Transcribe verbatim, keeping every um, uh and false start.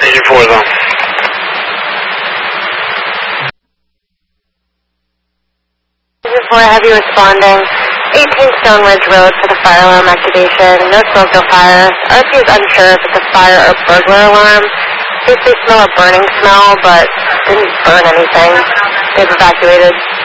Agent four is on. Agent four, have you responding? eighteen Stone Ridge Road for the fire alarm activation. No smoke, no fire. R P is unsure if it's a fire or burglar alarm. They say smell a burning smell, but didn't burn anything. They've evacuated.